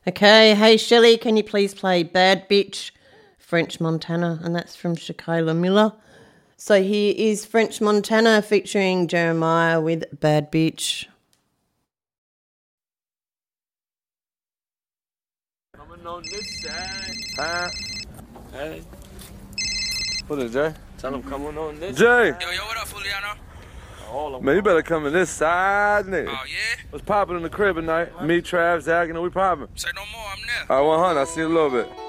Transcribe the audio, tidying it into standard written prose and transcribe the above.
Okay, hey Shelley, can you please play Bad Bitch, French Montana? And that's from Shaquilla Miller. So here is French Montana featuring Jeremiah with Bad Bitch. Coming on this side. Huh? Hey. What is Jay? Tell him coming on this side. Yo, what up, Fuliano? Man, you better come in this side, nigga. Oh, yeah? What's popping in the crib tonight? Me, Trav, Zach, we popping. Say no more, I'm there. All right, 100, I see you a little bit.